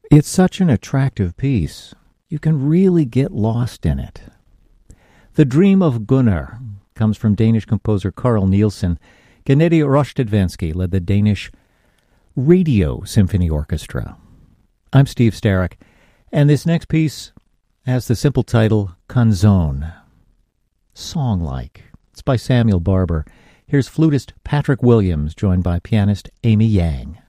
It's such an attractive piece. You can really get lost in it. The Dream of Gunnar comes from Danish composer Carl Nielsen. Gennady Rostedvansky led the Danish Radio Symphony Orchestra. I'm Steve Starrick, and this next piece has the simple title, Canzone. Song-like. It's by Samuel Barber. Here's flutist Patrick Williams, joined by pianist Amy Yang.